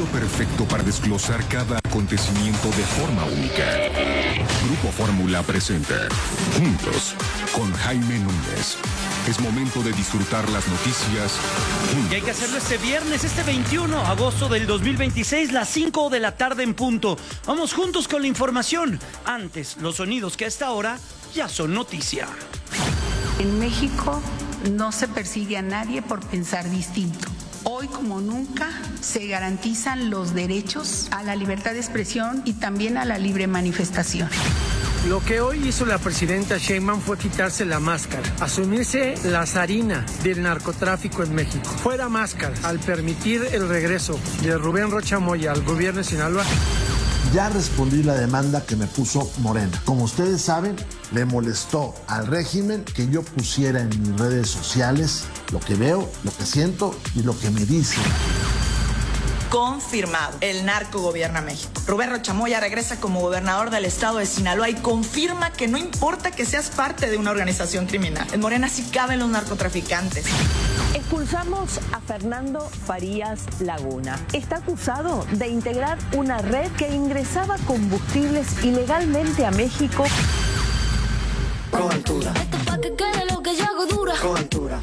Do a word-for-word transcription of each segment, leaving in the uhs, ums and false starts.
perfecto para desglosar cada acontecimiento de forma única. Grupo Fórmula presenta Juntos con Jaime Núñez. Es momento de disfrutar las noticias juntos. Y hay que hacerlo este viernes, este veintiuno de agosto del dos mil veintiséis, las cinco de la tarde en punto. Vamos juntos con la información. Antes, los sonidos que a esta hora ya son noticia. En México no se persigue a nadie por pensar distinto. Hoy como nunca se garantizan los derechos a la libertad de expresión y también a la libre manifestación. Lo que hoy hizo la presidenta Sheinbaum fue quitarse la máscara, asumirse la zarina del narcotráfico en México. Fuera máscara al permitir el regreso de Rubén Rocha Moya al gobierno de Sinaloa. Ya respondí la demanda que me puso Morena. Como ustedes saben, le molestó al régimen que yo pusiera en mis redes sociales lo que veo, lo que siento y lo que me dicen. Confirmado, el narco gobierna México. Rubén Rocha Moya regresa como gobernador del estado de Sinaloa y confirma que no importa que seas parte de una organización criminal. En Morena sí caben los narcotraficantes. Expulsamos a Fernando Farías Laguna. Está acusado de integrar una red que ingresaba combustibles ilegalmente a México. Con altura. Con altura.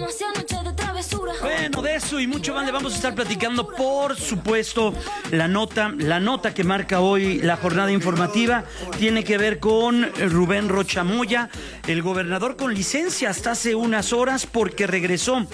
Bueno, de eso y mucho más le vamos a estar platicando, por supuesto. La nota, la nota que marca hoy la jornada informativa tiene que ver con Rubén Rocha Moya, el gobernador con licencia hasta hace unas horas porque regresó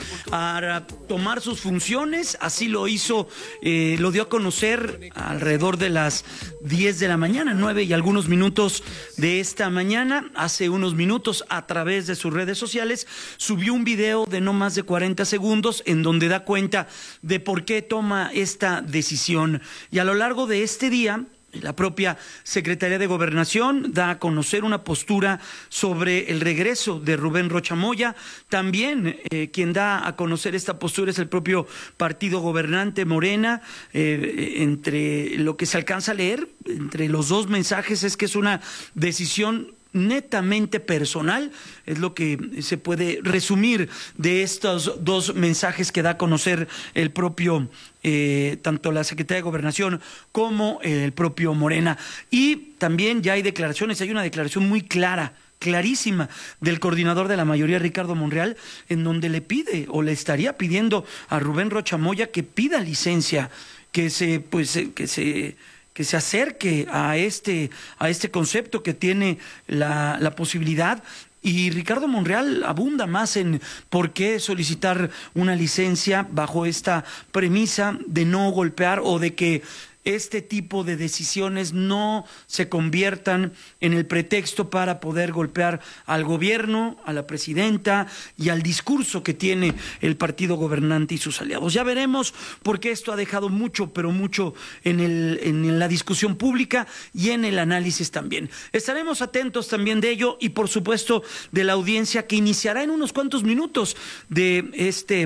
a tomar sus funciones. Así lo hizo, eh, lo dio a conocer alrededor de las diez de la mañana, nueve y algunos minutos de esta mañana. Hace unos minutos, a través de sus redes sociales, subió un video de no más de cuarenta segundos en donde da cuenta de por qué toma esta decisión. Y a lo largo de este día, la propia Secretaría de Gobernación da a conocer una postura sobre el regreso de Rubén Rocha Moya. También eh, quien da a conocer esta postura es el propio partido gobernante Morena. Eh, entre lo que se alcanza a leer, entre los dos mensajes, es que es una decisión netamente personal, es lo que se puede resumir de estos dos mensajes que da a conocer el propio, eh, tanto la Secretaría de Gobernación como el propio Morena. Y también ya hay declaraciones, hay una declaración muy clara, clarísima, del coordinador de la mayoría, Ricardo Monreal, en donde le pide o le estaría pidiendo a Rubén Rocha Moya que pida licencia, que se, pues, que se que se acerque a este, a este concepto que tiene la, la posibilidad. Y Ricardo Monreal abunda más en por qué solicitar una licencia bajo esta premisa de no golpear o de que este tipo de decisiones no se conviertan en el pretexto para poder golpear al gobierno, a la presidenta y al discurso que tiene el partido gobernante y sus aliados. Ya veremos, porque esto ha dejado mucho, pero mucho en, el, en la discusión pública y en el análisis también. Estaremos atentos también de ello y, por supuesto, de la audiencia que iniciará en unos cuantos minutos de este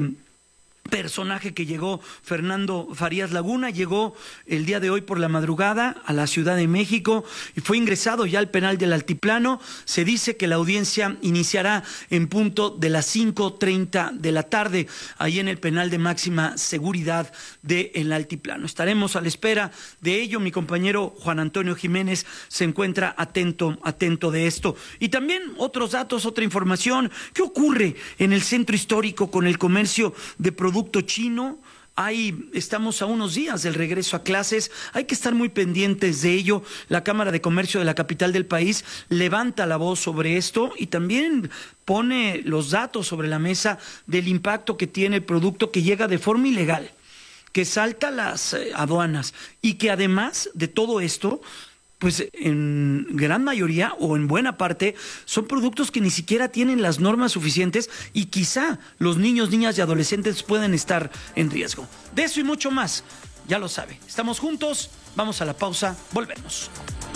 personaje que llegó, Fernando Farías Laguna. Llegó el día de hoy por la madrugada a la Ciudad de México y fue ingresado ya al penal del Altiplano. Se dice que la audiencia iniciará en punto de las cinco treinta de la tarde, ahí en el penal de máxima seguridad del Altiplano. Estaremos a la espera de ello. Mi compañero Juan Antonio Jiménez se encuentra atento, atento de esto. Y también otros datos, otra información. ¿Qué ocurre en el centro histórico con el comercio de productos producto chino? Ahí estamos a unos días del regreso a clases, hay que estar muy pendientes de ello. La Cámara de Comercio de la capital del país levanta la voz sobre esto y también pone los datos sobre la mesa del impacto que tiene el producto que llega de forma ilegal, que salta las eh, aduanas y que además de todo esto, pues en gran mayoría o en buena parte son productos que ni siquiera tienen las normas suficientes y quizá los niños, niñas y adolescentes pueden estar en riesgo. De eso y mucho más, ya lo sabe. Estamos juntos, vamos a la pausa, volvemos.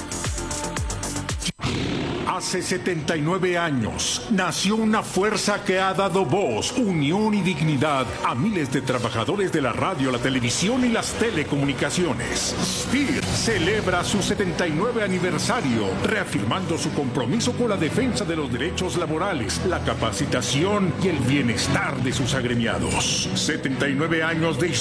Hace setenta y nueve años nació una fuerza que ha dado voz, unión y dignidad a miles de trabajadores de la radio, la televisión y las telecomunicaciones. S P I R celebra su setenta y nueve aniversario, reafirmando su compromiso con la defensa de los derechos laborales, la capacitación y el bienestar de sus agremiados. setenta y nueve años de